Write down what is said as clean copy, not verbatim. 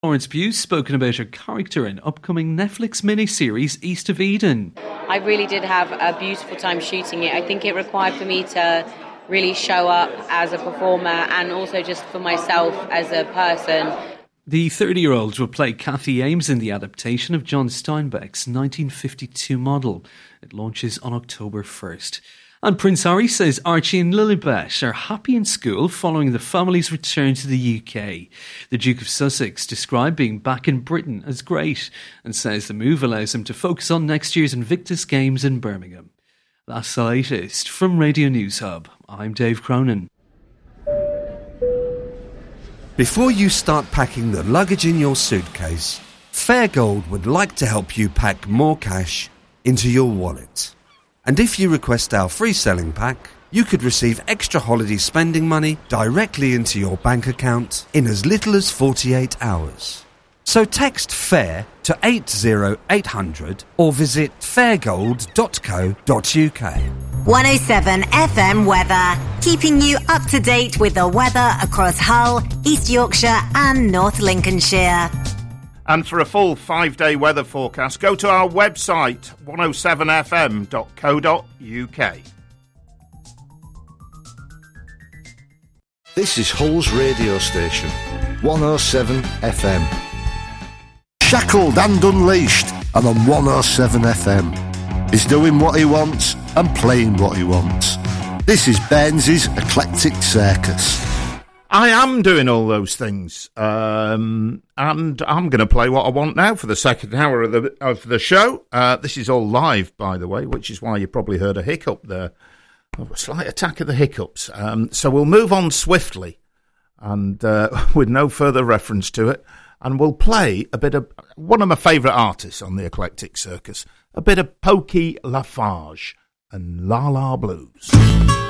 Florence Pugh's spoken about her character in upcoming Netflix miniseries East of Eden. I really did have a beautiful time shooting it. I think it required for me to really show up as a performer and also just for myself as a person. The 30-year-old will play Kathy Ames in the adaptation of John Steinbeck's 1952 model. It launches on October 1st. And Prince Harry says Archie and Lilibet are happy in school following the family's return to the UK. The Duke of Sussex described being back in Britain as great and says the move allows him to focus on next year's Invictus Games in Birmingham. That's the latest from Radio News Hub. I'm Dave Cronin. Before you start packing the luggage in your suitcase, Fairgold would like to help you pack more cash into your wallet. And if you request our free selling pack, you could receive extra holiday spending money directly into your bank account in as little as 48 hours. So text FAIR to 80800 or visit fairgold.co.uk. 107 FM weather, keeping you up to date with the weather across Hull, East Yorkshire and North Lincolnshire. And for a full 5-day weather forecast, go to our website, 107fm.co.uk. This is Hull's radio station, 107 FM. Shackled and unleashed, and on 107 FM. He's doing what he wants and playing what he wants. This is Baines's Eclectic Circus. I am doing all those things, and I'm going to play what I want now for the second hour of the show. This is all live, by the way, which is why you probably heard a hiccup there, a slight attack of the hiccups. So we'll move on swiftly, and with no further reference to it, and we'll play a bit of one of my favourite artists on the Eclectic Circus, a bit of Pokey Lafarge and La La Blues.